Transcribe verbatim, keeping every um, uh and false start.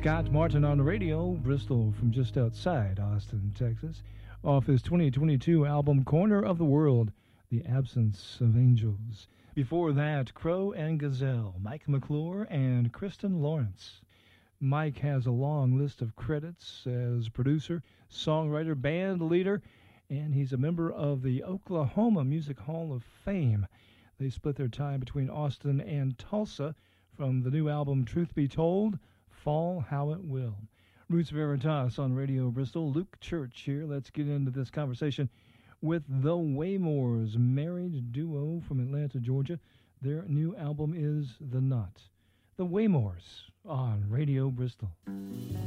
Scott Martin on the radio, Bristol from just outside Austin, Texas, off his twenty twenty-two album Corner of the World, The Absence of Angels. Before that, Crow and Gazelle, Mike McClure and Kristen Lawrence. Mike has a long list of credits as producer, songwriter, band leader, and he's a member of the Oklahoma Music Hall of Fame. They split their time between Austin and Tulsa from the new album Truth Be Told, Fall How It Will. Roots Veritas on Radio Bristol. Luke Church here. Let's get into this conversation with the Waymores, married duo from Atlanta, Georgia. Their new album is The Knot. The Waymores on Radio Bristol.